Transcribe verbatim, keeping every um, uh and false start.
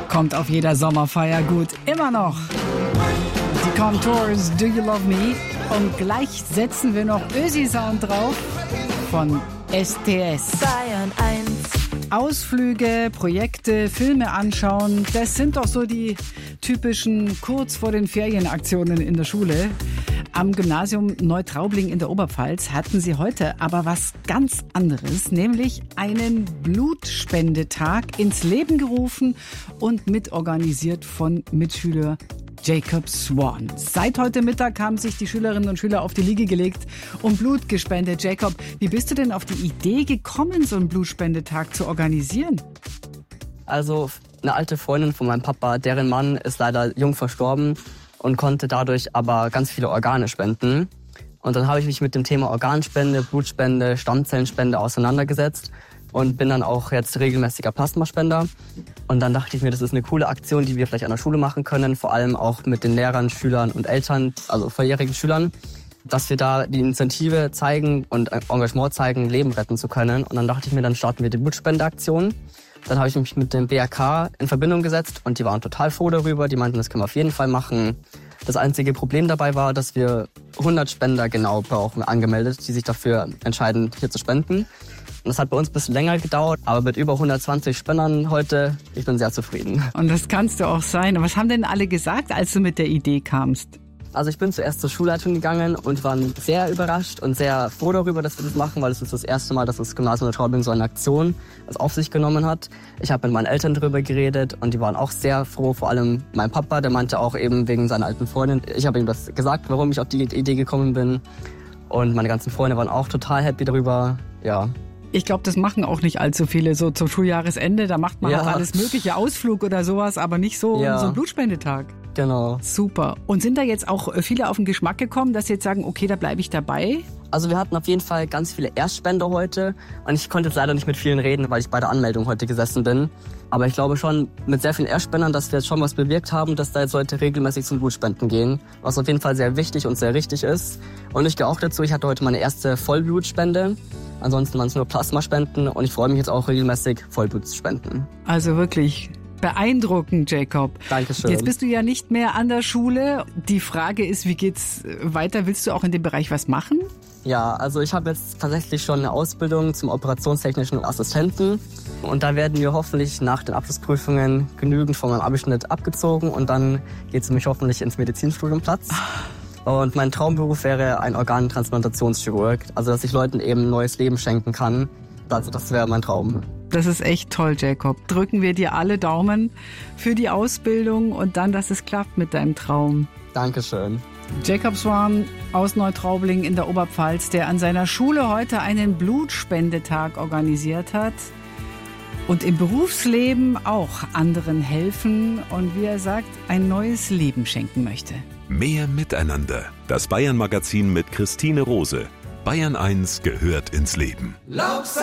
Kommt auf jeder Sommerfeier gut, immer noch. Die Contours, Do You Love Me? Und gleich setzen wir noch Ösi-Sound drauf von S T S. Bayern eins. Ausflüge, Projekte, Filme anschauen, das sind doch so die typischen kurz vor den Ferienaktionen in der Schule. Am Gymnasium Neutraubling in der Oberpfalz hatten sie heute aber was ganz anderes, nämlich einen Blutspendetag ins Leben gerufen und mitorganisiert von Mitschüler Jacob Swan. Seit heute Mittag haben sich die Schülerinnen und Schüler auf die Liege gelegt und Blut gespendet. Jacob, wie bist du denn auf die Idee gekommen, so einen Blutspendetag zu organisieren? Also eine alte Freundin von meinem Papa, deren Mann ist leider jung verstorben und konnte dadurch aber ganz viele Organe spenden. Und dann habe ich mich mit dem Thema Organspende, Blutspende, Stammzellenspende auseinandergesetzt und bin dann auch jetzt regelmäßiger Plasmaspender. Und dann dachte ich mir, das ist eine coole Aktion, die wir vielleicht an der Schule machen können, vor allem auch mit den Lehrern, Schülern und Eltern, also volljährigen Schülern, dass wir da die Initiative zeigen und Engagement zeigen, Leben retten zu können. Und dann dachte ich mir, dann starten wir die Blutspendeaktion. Dann habe ich mich mit dem B R K in Verbindung gesetzt und die waren total froh darüber. Die meinten, das können wir auf jeden Fall machen. Das einzige Problem dabei war, dass wir hundert Spender genau brauchen, angemeldet, die sich dafür entscheiden, hier zu spenden. Und das hat bei uns ein bisschen länger gedauert, aber mit über hundertzwanzig Spendern heute, ich bin sehr zufrieden. Und das kannst du auch sein. Was haben denn alle gesagt, als du mit der Idee kamst? Also ich bin zuerst zur Schulleitung gegangen und war sehr überrascht und sehr froh darüber, dass wir das machen, weil es ist das erste Mal, dass das Gymnasium Neutraubling so eine Aktion auf sich genommen hat. Ich habe mit meinen Eltern darüber geredet und die waren auch sehr froh, vor allem mein Papa, der meinte auch eben wegen seiner alten Freundin. Ich habe ihm das gesagt, warum ich auf die Idee gekommen bin und meine ganzen Freunde waren auch total happy darüber, ja. Ich glaube, das machen auch nicht allzu viele so zum Schuljahresende. Da macht man ja. auch alles mögliche, Ausflug oder sowas, aber nicht so, ja. so ein Blutspendetag. Genau. Super. Und sind da jetzt auch viele auf den Geschmack gekommen, dass sie jetzt sagen, okay, da bleibe ich dabei? Also wir hatten auf jeden Fall ganz viele Erstspender heute und ich konnte jetzt leider nicht mit vielen reden, weil ich bei der Anmeldung heute gesessen bin. Aber ich glaube schon mit sehr vielen Erstspendern, dass wir jetzt schon was bewirkt haben, dass da jetzt Leute regelmäßig zum Blutspenden gehen, was auf jeden Fall sehr wichtig und sehr richtig ist. Und ich gehe auch dazu, ich hatte heute meine erste Vollblutspende. Ansonsten waren es nur Plasmaspenden und ich freue mich jetzt auch regelmäßig Vollblut zu spenden. Also wirklich beeindruckend, Jacob. Dankeschön. Jetzt bist du ja nicht mehr an der Schule. Die Frage ist, wie geht's weiter? Willst du auch in dem Bereich was machen? Ja, also ich habe jetzt tatsächlich schon eine Ausbildung zum operationstechnischen Assistenten. Und da werden wir hoffentlich nach den Abschlussprüfungen genügend von meinem Abischnitt abgezogen. Und dann geht es für mich hoffentlich ins Medizinstudium Platz. Und mein Traumberuf wäre ein Organtransplantationschirurg. Also dass ich Leuten eben ein neues Leben schenken kann. Also das wäre mein Traum. Das ist echt toll, Jacob. Drücken wir dir alle Daumen für die Ausbildung und dann, dass es klappt mit deinem Traum. Dankeschön. Jacob Swan aus Neutraubling in der Oberpfalz, der an seiner Schule heute einen Blutspendetag organisiert hat und im Berufsleben auch anderen helfen und, wie er sagt, ein neues Leben schenken möchte. Mehr Miteinander. Das Bayern-Magazin mit Christine Rose. Bayern eins gehört ins Leben.